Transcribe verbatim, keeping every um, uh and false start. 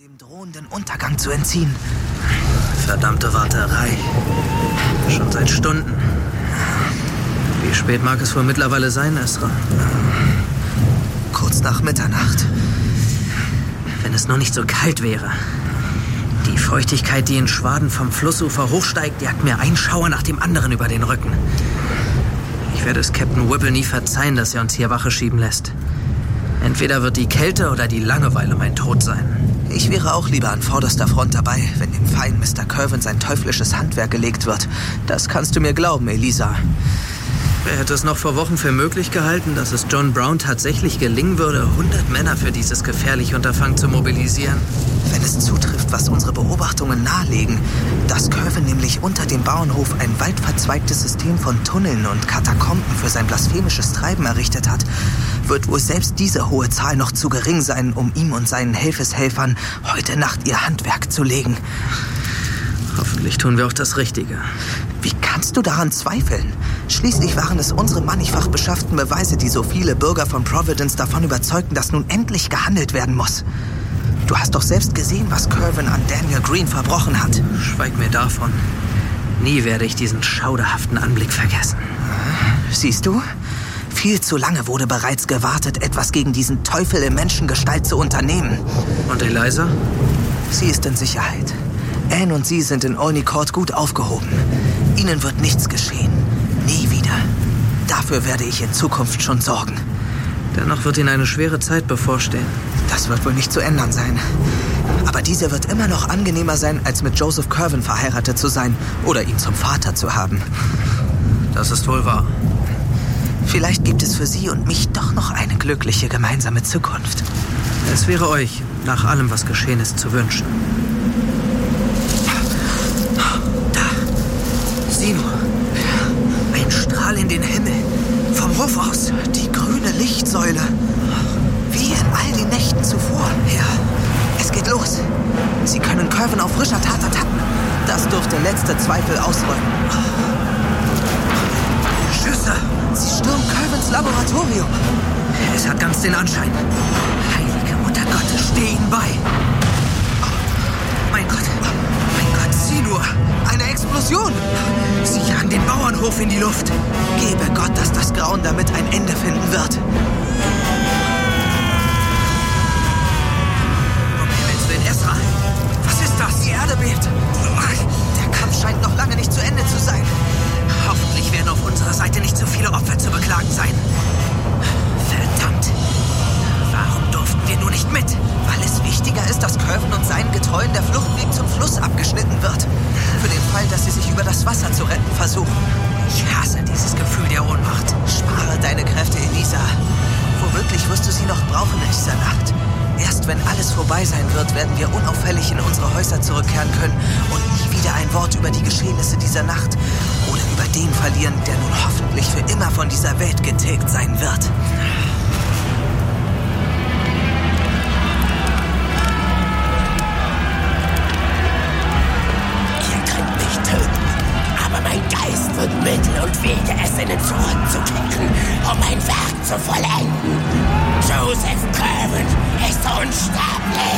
dem drohenden Untergang zu entziehen. Verdammte Warterei. Schon seit Stunden. Wie spät mag es wohl mittlerweile sein, Ezra? Kurz nach Mitternacht. Wenn es nur nicht so kalt wäre. Die Feuchtigkeit, die in Schwaden vom Flussufer hochsteigt, jagt mir einen Schauer nach dem anderen über den Rücken. Ich werde es Captain Whipple nie verzeihen, dass er uns hier Wache schieben lässt. Entweder wird die Kälte oder die Langeweile mein Tod sein. Ich wäre auch lieber an vorderster Front dabei, wenn dem feinen Mister Curwen sein teuflisches Handwerk gelegt wird. Das kannst du mir glauben, Elisa. Wer hätte es noch vor Wochen für möglich gehalten, dass es John Brown tatsächlich gelingen würde, hundert Männer für dieses gefährliche Unterfangen zu mobilisieren? Wenn es zutrifft, was unsere Beobachtungen nahelegen, dass Curwen nämlich unter dem Bauernhof ein weit verzweigtes System von Tunneln und Katakomben für sein blasphemisches Treiben errichtet hat, wird wohl selbst diese hohe Zahl noch zu gering sein, um ihm und seinen Helfeshelfern heute Nacht ihr Handwerk zu legen. Hoffentlich tun wir auch das Richtige. Wie kannst du daran zweifeln? Schließlich waren es unsere mannigfach beschafften Beweise, die so viele Bürger von Providence davon überzeugten, dass nun endlich gehandelt werden muss. Du hast doch selbst gesehen, was Curwen an Daniel Green verbrochen hat. Schweig mir davon. Nie werde ich diesen schauderhaften Anblick vergessen. Siehst du? Viel zu lange wurde bereits gewartet, etwas gegen diesen Teufel in Menschengestalt zu unternehmen. Und Eliza? Sie ist in Sicherheit. Anne und sie sind in Olney Court gut aufgehoben. Ihnen wird nichts geschehen. Nie wieder. Dafür werde ich in Zukunft schon sorgen. Dennoch wird Ihnen eine schwere Zeit bevorstehen. Das wird wohl nicht zu ändern sein. Aber diese wird immer noch angenehmer sein, als mit Joseph Curwen verheiratet zu sein oder ihn zum Vater zu haben. Das ist wohl wahr. Vielleicht gibt es für Sie und mich doch noch eine glückliche gemeinsame Zukunft. Es wäre euch, nach allem, was geschehen ist, zu wünschen. Da. Sieh nur. Ein Strahl in den Himmel. Vom Hof aus. Die grüne Lichtsäule. Wie in all den Nächten zuvor. Ja, es geht los. Sie können Curwen auf frischer Tat ertappen. Das dürfte letzte Zweifel ausräumen. Schüsse! Sie stürmen Curwens Laboratorium. Es hat ganz den Anschein. Heilige Mutter Gottes, steh ihnen bei. Oh, mein Gott, mein Gott, sieh nur. Eine Explosion. Sie jagen den Bauernhof in die Luft. Gebe Gott, dass das Grauen damit ein Ende finden wird. Um Himmels Willen, Ezra. Was ist das? Die Erde bebt. Der Kampf scheint noch lange nicht zu Ende zu sein. Hoffentlich werden auf unserer Seite nicht so viele Opfer zu beklagen sein. Verdammt. Warum durften wir nur nicht mit? Weil es wichtiger ist, dass Curwen und seinen Getreuen der Fluchtweg zum Fluss abgeschnitten wird. Für den Fall, dass sie sich über das Wasser zu retten versuchen. Ich hasse dieses Gefühl der Ohnmacht. Spare deine Kräfte, Elisa. Womöglich wirst du sie noch brauchen in dieser Nacht. Erst wenn alles vorbei sein wird, werden wir unauffällig in unsere Häuser zurückkehren können und nie wieder ein Wort über die Geschehnisse dieser Nacht oder über den verlieren, der nun hoffentlich für immer von dieser Welt getilgt sein wird. Ihr könnt mich töten, aber mein Geist wird Mittel und Wege, es in den zurückzukehren, um mein Werk zu vollenden. Joseph Curwen ist unsterblich.